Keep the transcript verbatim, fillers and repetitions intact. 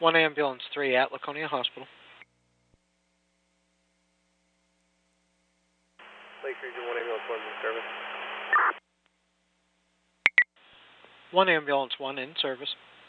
One ambulance three at Laconia Hospital. Lake Region one ambulance one in service. One ambulance one in service.